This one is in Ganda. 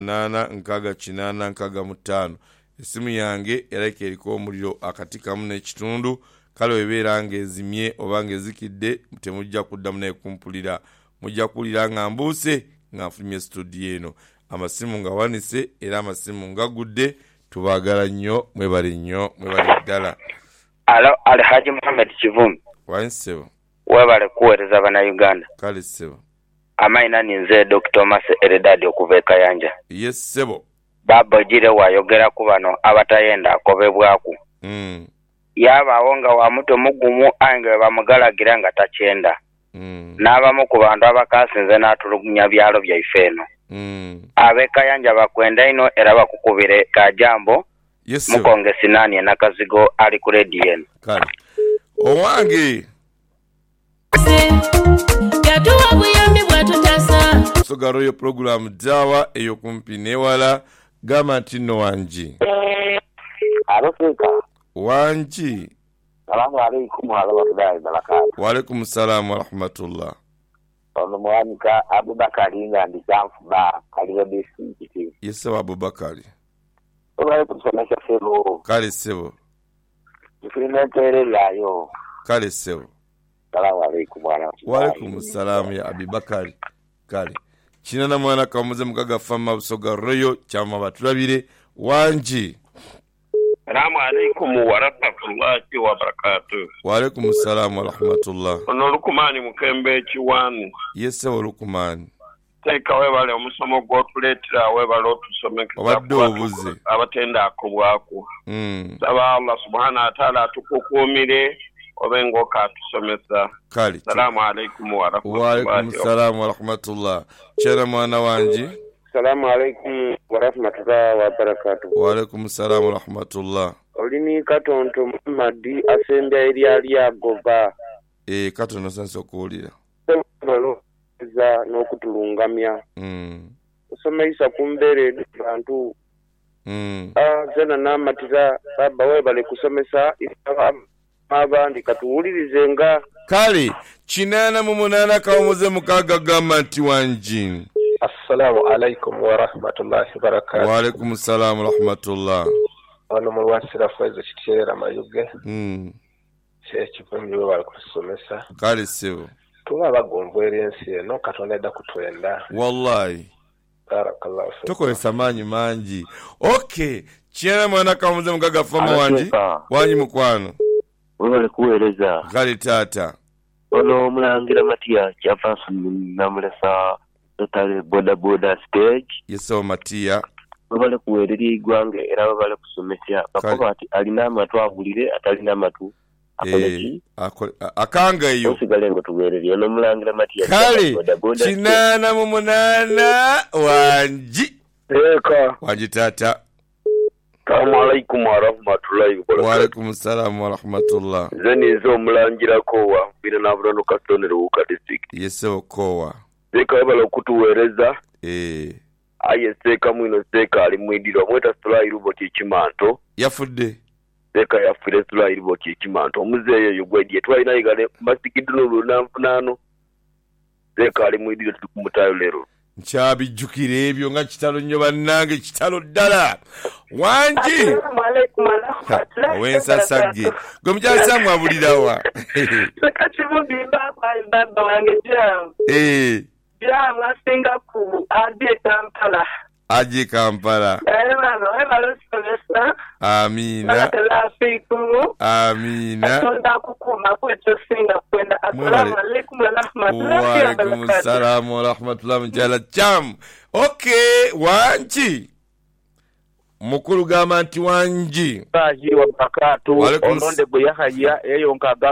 88985 esimu yange erake eriko omuliro akati kamu n'ekitundu kale webeera ng'ezimye oba ng'ezikidde temujja kuddamu naye kumpulira mujja kuwulira nga mbuuse nga nfulumye studio eno amasimu nga wanise era amasimu nga gudde tubaagala nnyo mwebale ddala. Alhaji Muhammad Kivumbi wansebo webale kuweereza bannayuganda kale sebo amaina ninze Dr. Mase Eredadi okuva e Kayanja. Yes sebo Baba jire wayogera ku bano abatayenda akobebwaku yabaawo nga wa muto mugumu ange bamugalagira nga takyenda n'abamu ku bantu abakasinze n'atulugunya byalo byaife eno ab'e Kayanja bakwenda ino era bakukubire kajambo mukonge sinani enakazigo ali ku radio eno kale owange yatuwa buyambi bwatutasa soga royo program dawa eyokumpi newala gama nti nno wanji Arofika wanji salamu alaikum wa rahmatullahi wa barakatuh. Wa alaikum salam wa rahmatullah. Ono mwanika Abubakari nga ndikamfuba kaliwe district. Yesu Abubakari. Oba kusomesha sebo. Kale sebo. Ifinetere layo. Kale sebo. Salamu alaikum wa rahmatullahi. Wa alaikum salam ya Abubakari. Kale. China na mwana kamuze mukaga fama busoga royo chama batulabire wanji. Assalamu alaikum wa rahmatullahi wa barakatuh. Wa alaikum salam wa rahmatullah. Ono Lukumani Mukembe Kiwanu. Yese wa Lukumani. Teka webale omusomo gwotuletera webale otusomekeza obadde obuze abatenda akubwaku. Saba Allah subhanahu wa ta'ala tukukumire obengo katusomesa. Kali. Assalamu alaikum wa rahmatullahi. Wa alaikum salam wa rahmatullah. Chera mwana wanji. Assalamu alaikum wa rahmatullahi wa barakatuh. Wa alaikum salam wa rahmatullah. Olini katonto Muhammadi asembya eri agoba. Katono sanso okuwulira. Za n'okutulungamya. Osomesa kumbere bantu. Zena namatira baba webale kusomesa abandi katuwulirize nga. Kale kinana mu munana kawomuze mukaga gamba nti wanji. Assalamu alaikum wa rahmatullahi wa barakatuh. Wa alaikum salam wa rahmatullah. Ono mulwasira faiza kitera mayuge. Kivumbi we bali kusomesa. Kale sebo. Tuba bagomvera ensi eno katonda edda kutwenda. Wallahi. Barakallahu fiik. Tukozesa maanyi mangi. Okay. Kiana mwana kamuze mukaga fama wanji. Wanji mukwano. Webale kuweereza. Kale tata. Ono omulangira Matiya Kyavasu namulesa totale boda stage. Yeso Matiya. Webale kuweerera igwange era webale kusomesya. Bakoba ati alina amatu awulire atalina amatu. Akanga iyo. Osigale ngo tuweerere ono omulangira Matiya. Kale kinana mu munana wanji. Eka. Wanji tata. Assalamu alaikum wa rahmatullahi wa barakatuh. Wa alaikum salam wa rahmatullah. Zeni zo mulangira kowa bina navulano kastonero uka district. Yeso kowa. Zeka wabala kutuweereza. Aye seka mwino seka ali mwidiro mweta sula irubo kichimanto. Yafudde. Seka yafire sula irubo kichimanto. Omuzeeyo yugwedye twalina igale masikiduno lunanfunano. Seka ali mwidiro tukumutayo lero. Nkyabijjukira ebyo nga kitalo nnyo bannange kitalo ddala. Wanji. Assalamu alaikum wa rahmatullahi. Wensasagge. Gwe mukyasa mwabulirawa. Kivumbi baba wange jam. Jam asinga ku Kampala. Aje Kampala. Amina. Amina. Assalamu alaikum wa rahmatullahi. Wa alaikum salam wa rahmatullahi mjala cham. Okay, wanji. Mukuru gama nti wanji. Baji wa barakatu. Ononde buyahaya eyo nkaga